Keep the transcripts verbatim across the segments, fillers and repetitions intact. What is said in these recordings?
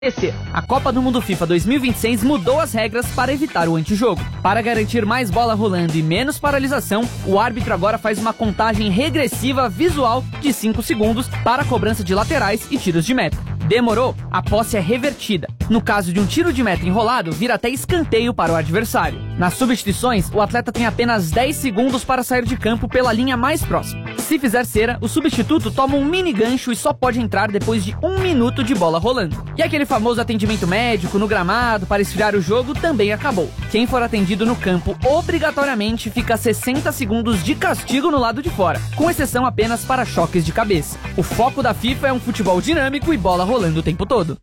A Copa do Mundo FIFA dois mil e vinte e seis mudou as regras para evitar o antijogo. Para garantir mais bola rolando e menos paralisação, o árbitro agora faz uma contagem regressiva visual de cinco segundos para a cobrança de laterais e tiros de meta. Demorou? A posse é revertida. No caso de um tiro de meta enrolado, vira até escanteio para o adversário. Nas substituições, o atleta tem apenas dez segundos para sair de campo pela linha mais próxima. Se fizer cera, o substituto toma um mini gancho e só pode entrar depois de um minuto de bola rolando. E aquele famoso atendimento médico no gramado para esfriar o jogo também acabou. Quem for atendido no campo obrigatoriamente fica sessenta segundos de castigo no lado de fora, com exceção apenas para choques de cabeça. O foco da FIFA é um futebol dinâmico e bola rolando o tempo todo.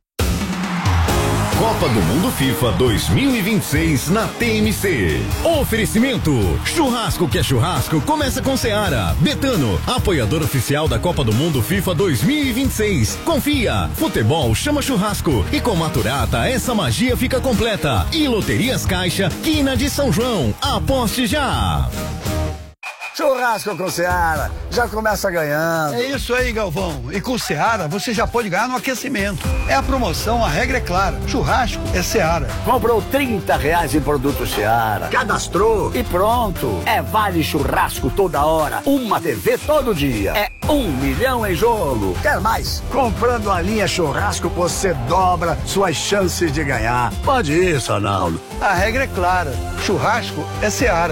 Copa do Mundo FIFA dois mil e vinte e seis na T M C. Oferecimento: churrasco que é churrasco começa com Seara. Betano, apoiador oficial da Copa do Mundo FIFA dois mil e vinte e seis. Confia, futebol chama churrasco e com Maturata essa magia fica completa. E Loterias Caixa, quina de São João. Aposte já! Churrasco com Seara, já começa ganhando. É isso aí, Galvão. E com Seara você já pode ganhar no aquecimento. É a promoção, a regra é clara. Churrasco é Seara. Comprou trinta reais em produto Seara, cadastrou e pronto. É vale churrasco toda hora, uma T V todo dia. É um milhão em jogo. Quer mais? Comprando a linha churrasco você dobra suas chances de ganhar. Pode isso, Arnaldo. A regra é clara. Churrasco é Seara.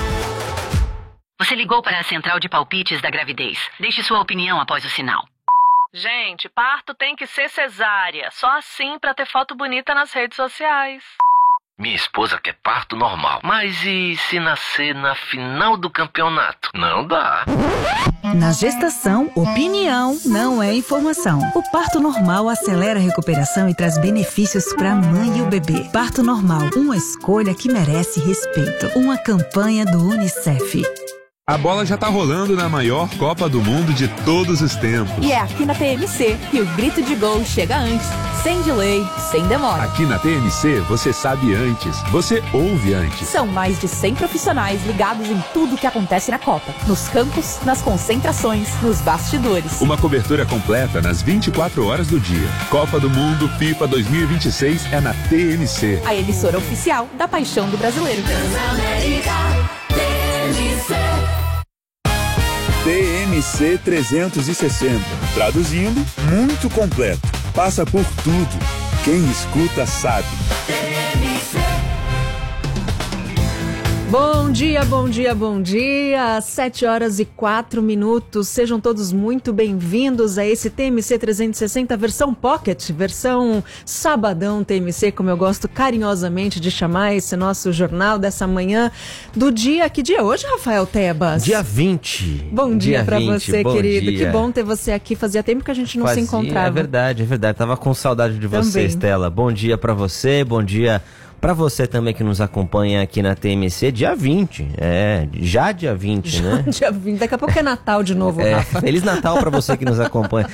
Você ligou para a central de palpites da gravidez. Deixe sua opinião após o sinal. Gente, parto tem que ser cesárea. Só assim pra ter foto bonita nas redes sociais. Minha esposa quer parto normal. Mas e se nascer na final do campeonato? Não dá. Na gestação, opinião não é informação. O parto normal acelera a recuperação e traz benefícios para a mãe e o bebê. Parto normal, uma escolha que merece respeito. Uma campanha do Unicef. A bola já tá rolando na maior Copa do Mundo de todos os tempos. E é aqui na T M C que o grito de gol chega antes, sem delay, sem demora. Aqui na T M C você sabe antes, você ouve antes. São mais de cem profissionais ligados em tudo que acontece na Copa. Nos campos, nas concentrações, nos bastidores. Uma cobertura completa nas vinte e quatro horas do dia. Copa do Mundo FIFA dois mil e vinte e seis é na T M C. A emissora oficial da paixão do brasileiro. T M C trezentos e sessenta. Traduzindo, muito completo. Passa por tudo. Quem escuta sabe. Bom dia, bom dia, bom dia. Sete horas e quatro minutos. Sejam todos muito bem-vindos a esse T M C trezentos e sessenta versão Pocket, versão Sabadão T M C, como eu gosto carinhosamente de chamar esse nosso jornal dessa manhã do dia. Que dia é hoje, Rafael Tebas? Dia vinte. Bom dia, dia pra vinte, você, querido. Dia. Que bom ter você aqui. Fazia tempo que a gente não Fazia, se encontrava. É verdade, é verdade. Tava com saudade de você, também. Estela. Bom dia pra você, bom dia pra você também que nos acompanha aqui na T M C, dia vinte, é, já dia vinte, já, né? Dia vinte, daqui a pouco é Natal de novo, é, Rafa. Feliz Natal pra você que nos acompanha.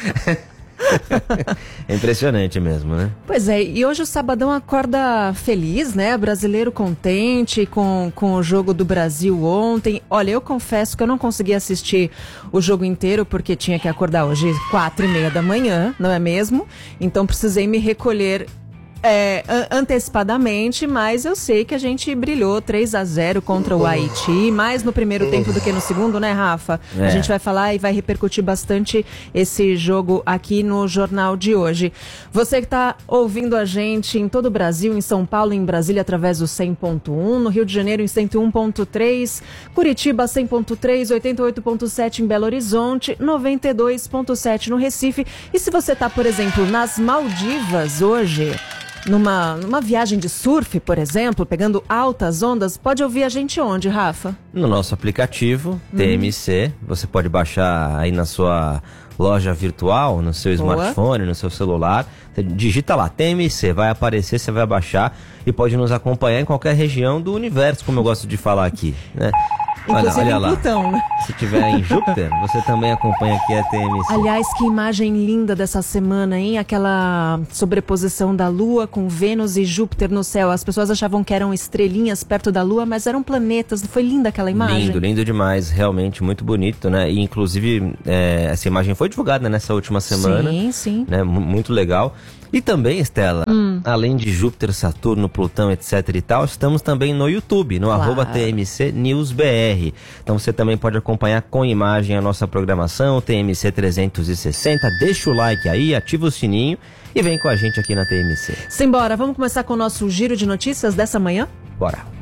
É impressionante mesmo, né? Pois é, e hoje o Sabadão acorda feliz, né? Brasileiro contente com, com o jogo do Brasil ontem. Olha, eu confesso que eu não consegui assistir o jogo inteiro porque tinha que acordar hoje quatro e meia da manhã, não é mesmo? Então precisei me recolher É, antecipadamente, mas eu sei que a gente brilhou três a zero contra o Haiti, mais no primeiro tempo do que no segundo, né, Rafa? É. A gente vai falar e vai repercutir bastante esse jogo aqui no jornal de hoje. Você que está ouvindo a gente em todo o Brasil, em São Paulo, em Brasília, através do cem ponto um, no Rio de Janeiro em cento e um ponto três, Curitiba cem ponto três, oitenta e oito ponto sete em Belo Horizonte, noventa e dois ponto sete no Recife. E se você está, por exemplo, nas Maldivas hoje, Numa, numa viagem de surf, por exemplo, pegando altas ondas, pode ouvir a gente onde, Rafa? No nosso aplicativo, hum. T M C. Você pode baixar aí na sua loja virtual, no seu Boa. smartphone, no seu celular. Você digita lá, T M C, vai aparecer, você vai baixar e pode nos acompanhar em qualquer região do universo, como eu gosto de falar aqui, né? Inclusive olha, olha em lá. Plutão, né? Se tiver em Júpiter, você também acompanha aqui a T M C. Aliás, que imagem linda dessa semana, hein? Aquela sobreposição da Lua com Vênus e Júpiter no céu. As pessoas achavam que eram estrelinhas perto da Lua, mas eram planetas. Foi linda aquela imagem. Lindo, lindo demais. Realmente muito bonito, né? E inclusive, é, essa imagem foi foi divulgada nessa última semana. Sim, sim. Né? Muito legal. E também, Estela, hum. além de Júpiter, Saturno, Plutão, etc e tal, estamos também no YouTube, no claro. arroba T M C News B R. Então você também pode acompanhar com imagem a nossa programação, T M C trezentos e sessenta. Deixa o like aí, ativa o sininho e vem com a gente aqui na T M C. Simbora, vamos começar com o nosso giro de notícias dessa manhã? Bora.